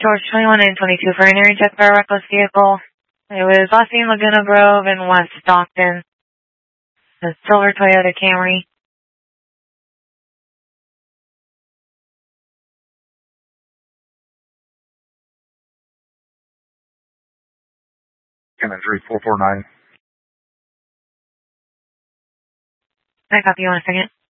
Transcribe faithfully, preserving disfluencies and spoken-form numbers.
George twenty-one and twenty-two for an area check for a reckless vehicle. It was last seen Laguna Grove and West Stockton. The silver Toyota Camry. Canon three four four nine. Can I copy you on a second?